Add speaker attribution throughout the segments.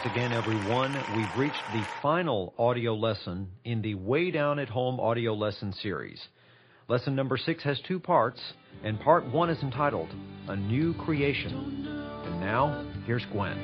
Speaker 1: again, everyone. We've reached the final audio lesson in the Way Down at Home audio lesson series. Lesson number 6 has 2 parts, and part 1 is entitled, A New Creation. And now, here's Gwen.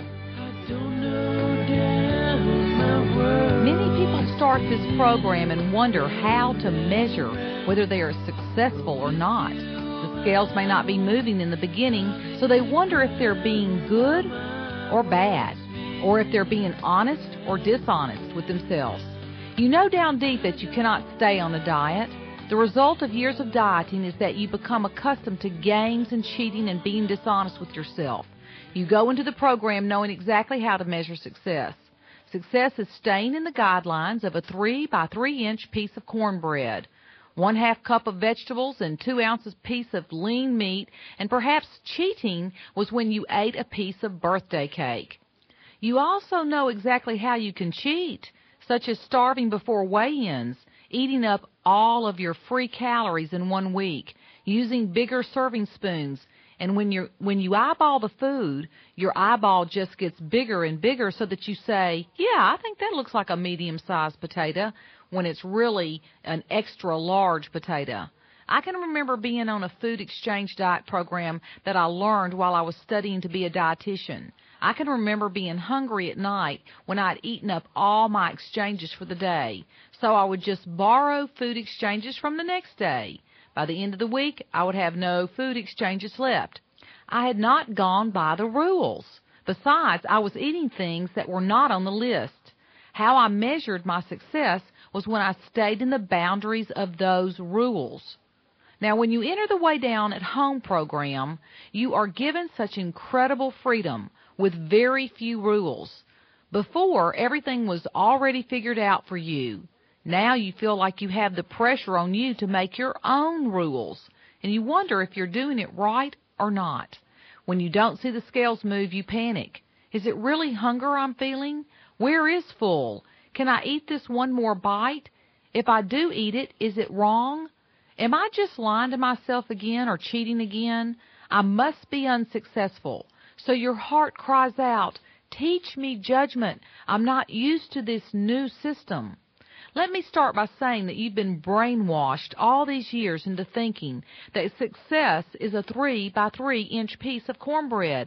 Speaker 2: Many people start this program and wonder how to measure whether they are successful or not. The scales may not be moving in the beginning, so they wonder if they're being good or bad, or if they're being honest or dishonest with themselves. You know down deep that you cannot stay on a diet. The result of years of dieting is that you become accustomed to games and cheating and being dishonest with yourself. You go into the program knowing exactly how to measure success. Success is staying in the guidelines of a 3 by 3 inch piece of cornbread, 1/2 cup of vegetables, and 2 ounces piece of lean meat, and perhaps cheating was when you ate a piece of birthday cake. You also know exactly how you can cheat, such as starving before weigh-ins, eating up all of your free calories in 1 week, using bigger serving spoons, and when you eyeball the food, your eyeball just gets bigger and bigger so that you say, yeah, I think that looks like a medium-sized potato, when it's really an extra large potato. I can remember being on a food exchange diet program that I learned while I was studying to be a dietitian. I can remember being hungry at night when I'd eaten up all my exchanges for the day, so I would just borrow food exchanges from the next day. By the end of the week, I would have no food exchanges left. I had not gone by the rules. Besides, I was eating things that were not on the list. How I measured my success was when I stayed in the boundaries of those rules. Now, when you enter the Way Down at Home program, you are given such incredible freedom with very few rules. Before, everything was already figured out for you. Now you feel like you have the pressure on you to make your own rules, and you wonder if you're doing it right or not. When you don't see the scales move, you panic. Is it really hunger I'm feeling? Where is full? Can I eat this one more bite? If I do eat it, is it wrong? Am I just lying to myself again or cheating again? I must be unsuccessful. So your heart cries out, teach me judgment. I'm not used to this new system. Let me start by saying that you've been brainwashed all these years into thinking that success is a 3 by 3 inch piece of cornbread,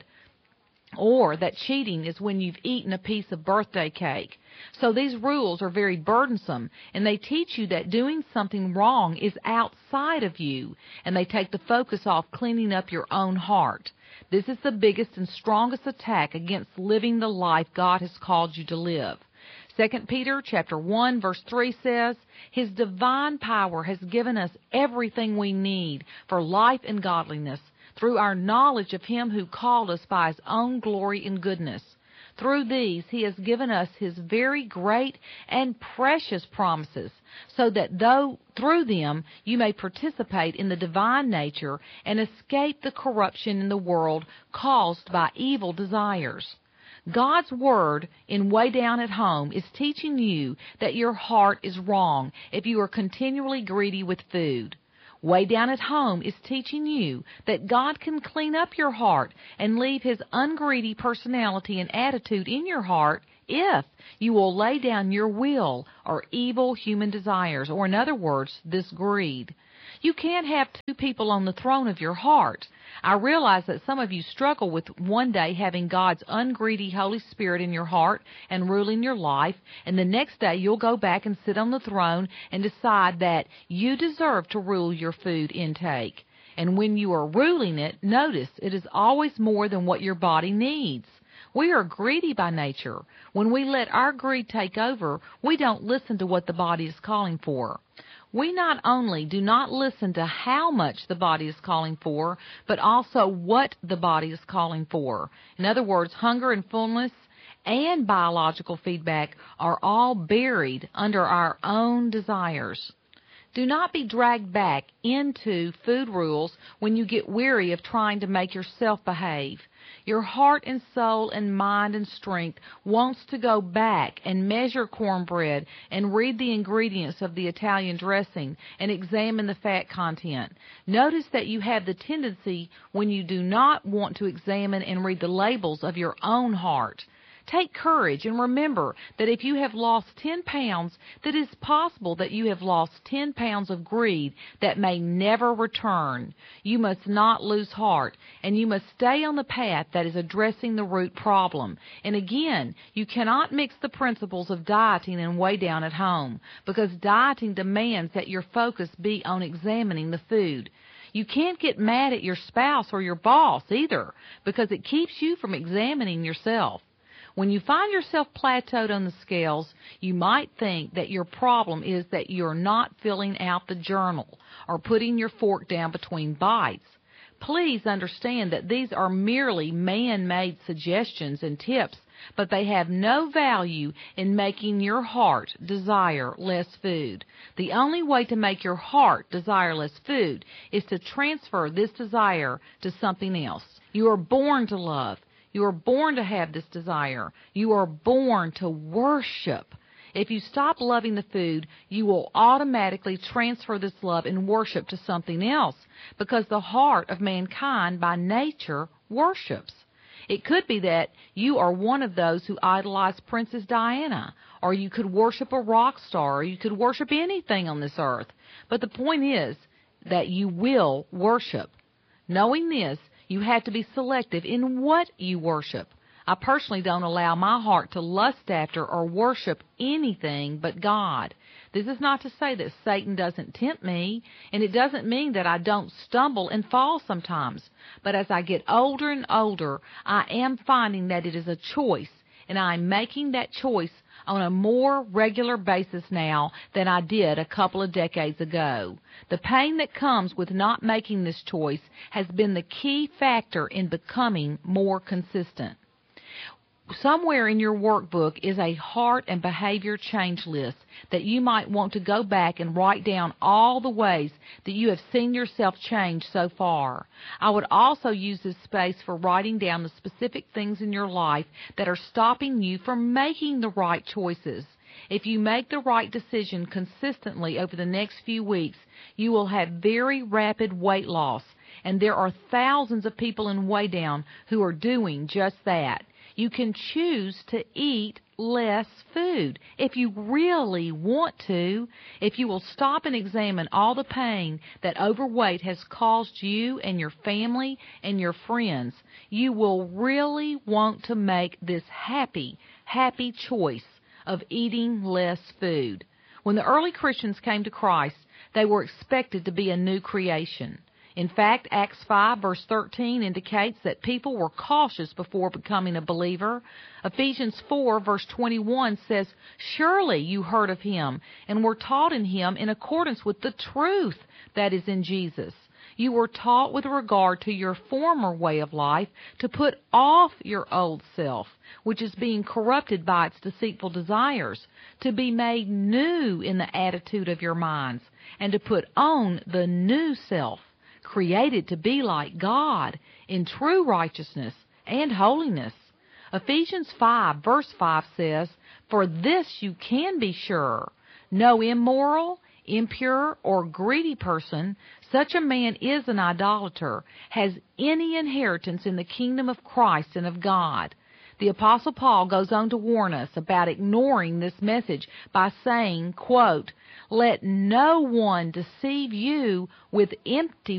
Speaker 2: or that cheating is when you've eaten a piece of birthday cake. So these rules are very burdensome, and they teach you that doing something wrong is outside of you, and they take the focus off cleaning up your own heart. This is the biggest and strongest attack against living the life God has called you to live. 2 Peter chapter 1, verse 3 says, His divine power has given us everything we need for life and godliness through our knowledge of Him who called us by His own glory and goodness. Through these, He has given us His very great and precious promises, so that through them you may participate in the divine nature and escape the corruption in the world caused by evil desires. God's Word in Way Down at Home is teaching you that your heart is wrong if you are continually greedy with food. Way Down at Home is teaching you that God can clean up your heart and leave His ungreedy personality and attitude in your heart if you will lay down your will or evil human desires, or in other words, this greed. You can't have 2 people on the throne of your heart. I realize that some of you struggle with one day having God's ungreedy Holy Spirit in your heart and ruling your life, and the next day you'll go back and sit on the throne and decide that you deserve to rule your food intake. And when you are ruling it, notice it is always more than what your body needs. We are greedy by nature. When we let our greed take over, we don't listen to what the body is calling for. We not only do not listen to how much the body is calling for, but also what the body is calling for. In other words, hunger and fullness and biological feedback are all buried under our own desires. Do not be dragged back into food rules when you get weary of trying to make yourself behave. Your heart and soul and mind and strength wants to go back and measure cornbread and read the ingredients of the Italian dressing and examine the fat content. Notice that you have the tendency when you do not want to examine and read the labels of your own heart. Take courage and remember that if you have lost 10 pounds, that it is possible that you have lost 10 pounds of greed that may never return. You must not lose heart, and you must stay on the path that is addressing the root problem. And again, you cannot mix the principles of dieting and Way Down at Home, because dieting demands that your focus be on examining the food. You can't get mad at your spouse or your boss either, because it keeps you from examining yourself. When you find yourself plateaued on the scales, you might think that your problem is that you're not filling out the journal or putting your fork down between bites. Please understand that these are merely man-made suggestions and tips, but they have no value in making your heart desire less food. The only way to make your heart desire less food is to transfer this desire to something else. You are born to love. You are born to have this desire. You are born to worship. If you stop loving the food, you will automatically transfer this love and worship to something else, because the heart of mankind by nature worships. It could be that you are one of those who idolize Princess Diana, or you could worship a rock star, or you could worship anything on this earth. But the point is that you will worship. Knowing this, you have to be selective in what you worship. I personally don't allow my heart to lust after or worship anything but God. This is not to say that Satan doesn't tempt me, and it doesn't mean that I don't stumble and fall sometimes. But as I get older and older, I am finding that it is a choice, and I'm making that choice on a more regular basis now than I did a couple of decades ago. The pain that comes with not making this choice has been the key factor in becoming more consistent. Somewhere in your workbook is a heart and behavior change list that you might want to go back and write down all the ways that you have seen yourself change so far. I would also use this space for writing down the specific things in your life that are stopping you from making the right choices. If you make the right decision consistently over the next few weeks, you will have very rapid weight loss, and there are thousands of people in Way Down who are doing just that. You can choose to eat less food if you really want to. If you will stop and examine all the pain that overweight has caused you and your family and your friends, you will really want to make this happy choice of eating less food. When the early Christians came to Christ, they were expected to be a new creation. In fact, Acts 5, verse 13 indicates that people were cautious before becoming a believer. Ephesians 4, verse 21 says, "Surely you heard of him and were taught in him in accordance with the truth that is in Jesus. You were taught with regard to your former way of life to put off your old self, which is being corrupted by its deceitful desires, to be made new in the attitude of your minds, and to put on the new self, created to be like God in true righteousness and holiness." Ephesians 5, verse 5 says, "For this you can be sure, no immoral, impure, or greedy person, such a man is an idolater, has any inheritance in the kingdom of Christ and of God." The Apostle Paul goes on to warn us about ignoring this message by saying, quote, "Let no one deceive you with empty